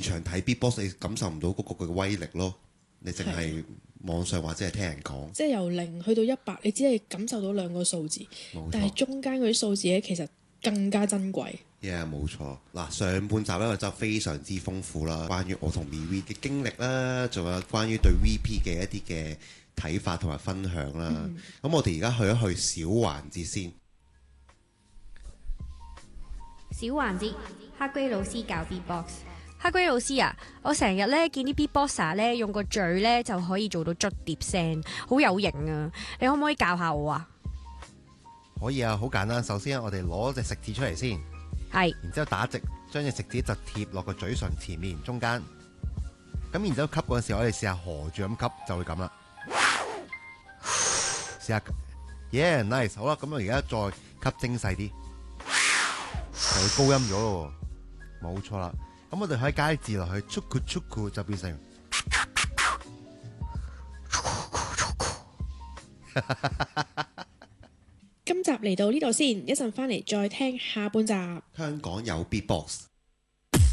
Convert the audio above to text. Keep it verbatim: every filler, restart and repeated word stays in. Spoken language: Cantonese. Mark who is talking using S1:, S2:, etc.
S1: 場睇 beatbox，你感受唔到嗰個嘅威力咯。你淨係網上或者係聽人講，
S2: 即係由零去到一百，你只係感受到兩個數字，但係中間嗰啲數字咧，其實更加珍貴。
S1: yeah， 冇錯。嗱，上半集咧我就非常之豐富啦，關於我同 MeWe 嘅經歷啦，仲有關於對 V P 嘅一啲嘅睇法同埋分享啦。咁、嗯、我哋而家去一去小環節先。
S3: 小環節，黑龜老師教 beatbox。黑龜老師啊，我成日咧見啲 beatboxer 咧用個嘴咧就可以做到捽碟聲，好有型啊！你可唔可以教下我啊？
S4: 可以啊，好簡單。首先我哋攞隻食指出嚟先，
S3: 係，
S4: 然之後打直，將隻食指就貼落個嘴唇前面中間。咁然之後吸嗰陣時，我哋試下合住咁吸，就會咁啦。試下，yeah nice，好啦，咁我而家再吸精細啲，就會高音咗咯，冇錯啦。咁我哋可以加啲字落去，出酷出酷就變成。
S2: 今集嚟到呢度先，一陣翻嚟再聽下半集。
S1: 香港有 beatbox。